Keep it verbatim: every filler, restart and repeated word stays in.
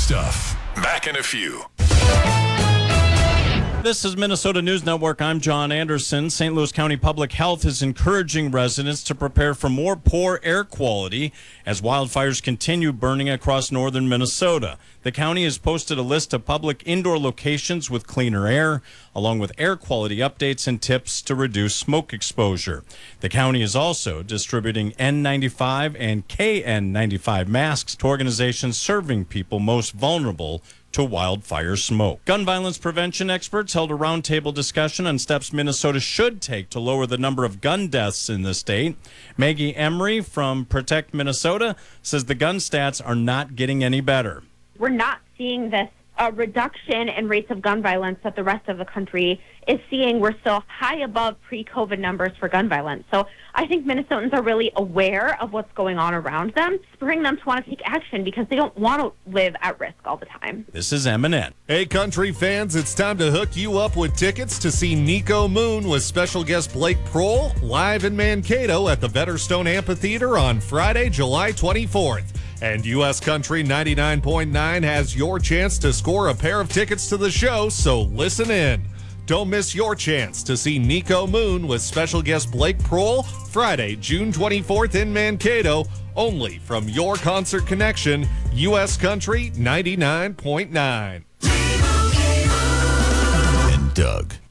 stuff. Back in a few. This is Minnesota News Network. I'm John Anderson. Saint Louis County Public Health is encouraging residents to prepare for more poor air quality as wildfires continue burning across northern Minnesota. The county has posted a list of public indoor locations with cleaner air, along with air quality updates and tips to reduce smoke exposure. The county is also distributing N ninety-five and K N ninety-five masks to organizations serving people most vulnerable to wildfire smoke. Gun violence prevention experts held a roundtable discussion on steps Minnesota should take to lower the number of gun deaths in the state. Maggie Emery from Protect Minnesota says the gun stats are not getting any better. We're not seeing this uh, reduction in rates of gun violence that the rest of the country is seeing. We're still high above pre-COVID numbers for gun violence. So I think Minnesotans are really aware of what's going on around them, spurring them to want to take action because they don't want to live at risk all the time. This is M N N. Hey, country fans, it's time to hook you up with tickets to see Nico Moon with special guest Blake Prohl live in Mankato at the Vetterstone Amphitheater on Friday, July twenty-fourth. And U S Country ninety-nine point nine has your chance to score a pair of tickets to the show, so listen in. Don't miss your chance to see Nico Moon with special guest Blake Prohl Friday, June twenty-fourth in Mankato, only from your Concert Connection, U S Country ninety-nine point nine. And Doug.